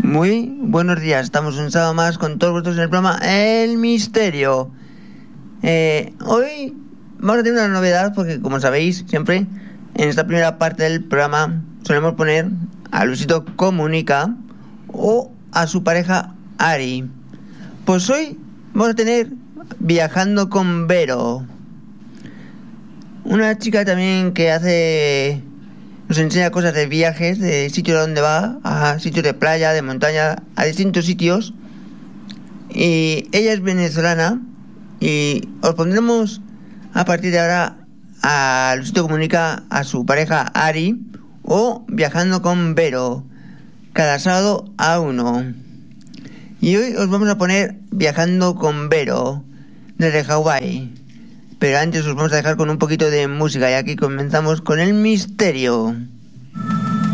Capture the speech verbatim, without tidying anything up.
Muy buenos días, estamos un sábado más con todos vosotros en el programa El Misterio. Eh, hoy vamos a tener una novedad porque, como sabéis, siempre en esta primera parte del programa solemos poner a Luisito Comunica o a su pareja Ari. Pues hoy vamos a tener Viajando con Vero, una chica también que hace... nos enseña cosas de viajes, de sitios donde va, a sitios de playa, de montaña, a distintos sitios. Y ella es venezolana y os pondremos a partir de ahora a Luisito Comunica a su pareja Ari o Viajando con Vero, cada sábado a uno. Y hoy os vamos a poner Viajando con Vero desde Hawái. Pero antes os vamos a dejar con un poquito de música y aquí comenzamos con El Misterio.